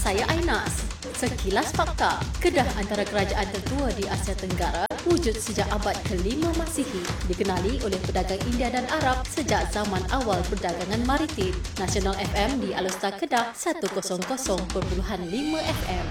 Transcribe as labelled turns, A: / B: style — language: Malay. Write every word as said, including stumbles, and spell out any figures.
A: saya Ainas. Sekilas fakta, Kedah antara kerajaan tertua di Asia Tenggara wujud sejak abad kelima Masihi, dikenali oleh pedagang India dan Arab sejak zaman awal perdagangan maritim. Nasional F M di Alostar Kedah seratus kosong kosong perpuluhan lima F M.